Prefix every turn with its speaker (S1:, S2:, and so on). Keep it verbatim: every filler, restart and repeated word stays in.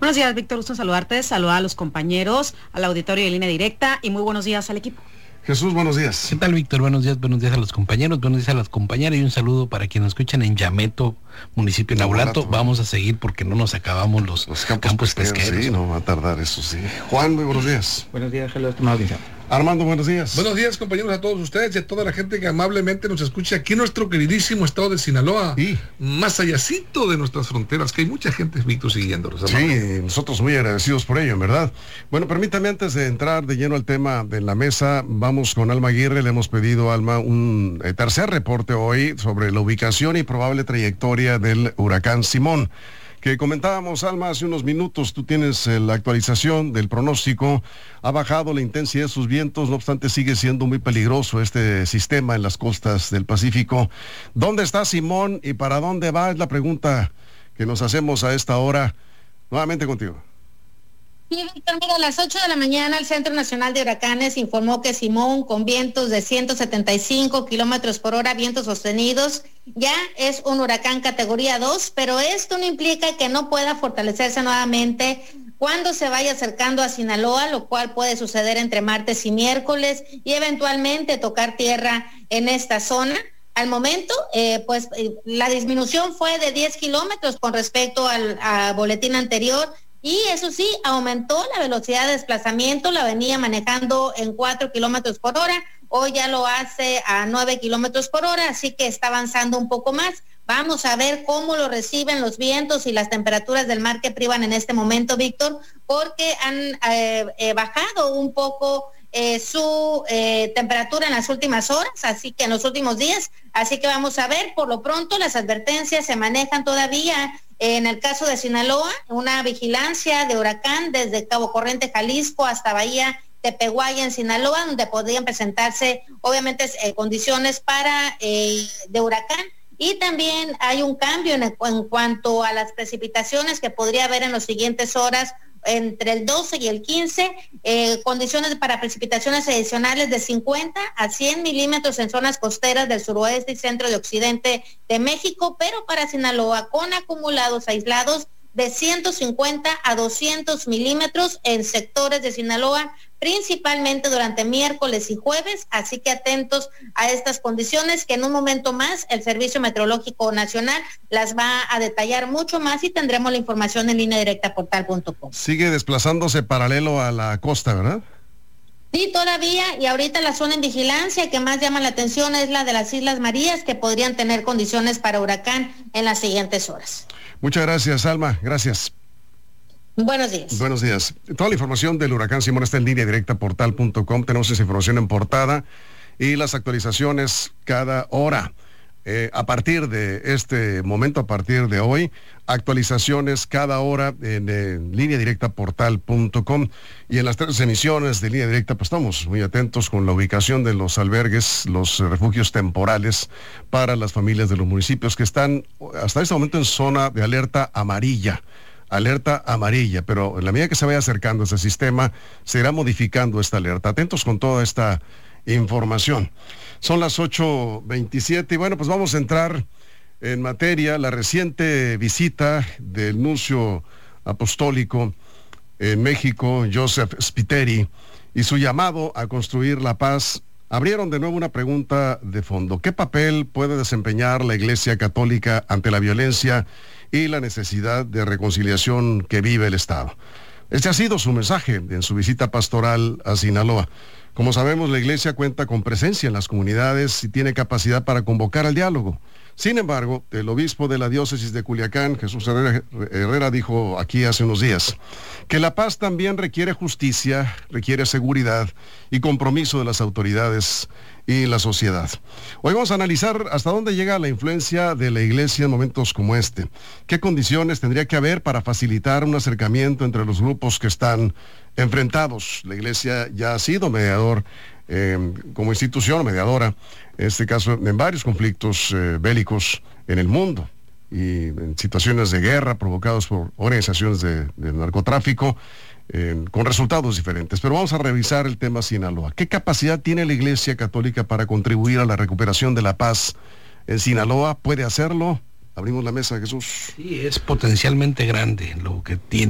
S1: Buenos días, Víctor, gusto en saludarte, saludar a los compañeros, al auditorio de Línea Directa y muy buenos días al equipo.
S2: Jesús, buenos días.
S3: ¿Qué tal, Víctor? Buenos días, buenos días a los compañeros, buenos días a las compañeras y un saludo para quienes nos escuchan en Yameto, municipio de Nabolato. Vamos a seguir porque no nos acabamos los, los campos, campos pesqueros. pesqueros.
S2: Sí, no va a tardar eso, sí. Juan, muy buenos días.
S4: Buenos días, Jesús, estimado audiencia.
S2: Armando, buenos días.
S5: Buenos días, compañeros, a todos ustedes y a toda la gente que amablemente nos escucha aquí en nuestro queridísimo estado de Sinaloa, y más allácito de nuestras fronteras, que hay mucha gente, Víctor, siguiéndonos.
S2: Sí, nosotros muy agradecidos por ello, en verdad. Bueno, permítame, antes de entrar de lleno al tema de la mesa, vamos con Alma Aguirre. Le hemos pedido a Alma un eh, tercer reporte hoy sobre la ubicación y probable trayectoria del huracán Simón, que comentábamos, Alma, hace unos minutos. Tú tienes eh, la actualización del pronóstico. Ha bajado la intensidad de sus vientos, no obstante sigue siendo muy peligroso este sistema en las costas del Pacífico. ¿Dónde está Simón y para dónde va? Es la pregunta que nos hacemos a esta hora. Nuevamente contigo.
S6: Sí, Víctor, mira, a las ocho de la mañana el Centro Nacional de Huracanes informó que Simón, con vientos de ciento setenta y cinco kilómetros por hora, vientos sostenidos, ya es un huracán categoría dos, pero esto no implica que no pueda fortalecerse nuevamente cuando se vaya acercando a Sinaloa, lo cual puede suceder entre martes y miércoles y eventualmente tocar tierra en esta zona. Al momento, eh, pues eh, la disminución fue de diez kilómetros con respecto al a boletín anterior. Y eso sí, aumentó la velocidad de desplazamiento, la venía manejando en cuatro kilómetros por hora, hoy ya lo hace a nueve kilómetros por hora, así que está avanzando un poco más. Vamos a ver cómo lo reciben los vientos y las temperaturas del mar que privan en este momento, Víctor, porque han eh, eh, bajado un poco eh, su eh, temperatura en las últimas horas, así que en los últimos días, así que vamos a ver. Por lo pronto las advertencias se manejan todavía. En el caso de Sinaloa, una vigilancia de huracán desde Cabo Corriente, Jalisco, hasta Bahía Tepehuaya en Sinaloa, donde podrían presentarse, obviamente, eh, condiciones para eh, de huracán. Y también hay un cambio en, el, en cuanto a las precipitaciones que podría haber en las siguientes horas, entre el doce y el quince, eh, condiciones para precipitaciones adicionales de cincuenta a cien milímetros en zonas costeras del suroeste y centro de occidente de México, pero para Sinaloa con acumulados aislados de ciento cincuenta a doscientos milímetros en sectores de Sinaloa, principalmente durante miércoles y jueves, así que atentos a estas condiciones que en un momento más el Servicio Meteorológico Nacional las va a detallar mucho más y tendremos la información en línea directa portal punto com.
S2: Sigue desplazándose paralelo a la costa, ¿verdad?
S6: Sí, todavía, y ahorita la zona en vigilancia que más llama la atención es la de las Islas Marías, que podrían tener condiciones para huracán en las siguientes horas.
S2: Muchas gracias, Alma, gracias.
S6: Buenos días.
S2: Buenos días. Toda la información del huracán Simón está en línea directa portal punto com. Tenemos esa información en portada y las actualizaciones cada hora. Eh, a partir de este momento, a partir de hoy, actualizaciones cada hora en, en línea directa portal punto com, y en las tres emisiones de línea directa pues estamos muy atentos con la ubicación de los albergues, los refugios temporales para las familias de los municipios que están hasta este momento en zona de alerta amarilla. Alerta amarilla, pero en la medida que se vaya acercando ese sistema, se irá modificando esta alerta. Atentos con toda esta información. Son las ocho veintisiete y bueno, pues vamos a entrar en materia. La reciente visita del nuncio apostólico en México, Joseph Spiteri, y su llamado a construir la paz, abrieron de nuevo una pregunta de fondo. ¿Qué papel puede desempeñar la Iglesia Católica ante la violencia y la necesidad de reconciliación que vive el Estado? Este ha sido su mensaje en su visita pastoral a Sinaloa. Como sabemos, la Iglesia cuenta con presencia en las comunidades y tiene capacidad para convocar al diálogo. Sin embargo, el obispo de la diócesis de Culiacán, Jesús Herrera, Herrera, dijo aquí hace unos días que la paz también requiere justicia, requiere seguridad y compromiso de las autoridades y la sociedad. Hoy vamos a analizar hasta dónde llega la influencia de la Iglesia en momentos como este. ¿Qué condiciones tendría que haber para facilitar un acercamiento entre los grupos que están enfrentados? La Iglesia ya ha sido mediador eh, como institución mediadora, en este caso en varios conflictos eh, bélicos en el mundo y en situaciones de guerra provocados por organizaciones de, de narcotráfico, eh, con resultados diferentes. Pero vamos a revisar el tema Sinaloa. ¿Qué capacidad tiene la Iglesia Católica para contribuir a la recuperación de la paz en Sinaloa? ¿Puede hacerlo? Abrimos la mesa, Jesús.
S3: Sí, es potencialmente grande lo que tiene